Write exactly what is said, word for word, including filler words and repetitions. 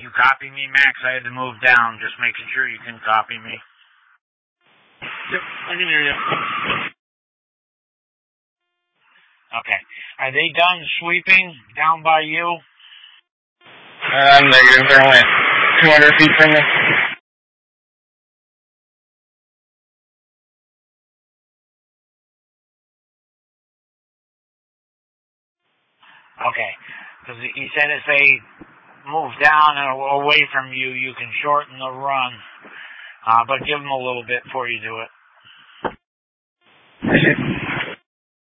You copy me, Max? I had to move down, just making sure you can copy me. Yep, I can hear you. Okay. Are they done sweeping down by you? Uh, I'm negative. They're only two hundred feet from me. Okay. Because he said if they move down and away from you, you can shorten the run. Uh, but give them a little bit before you do it.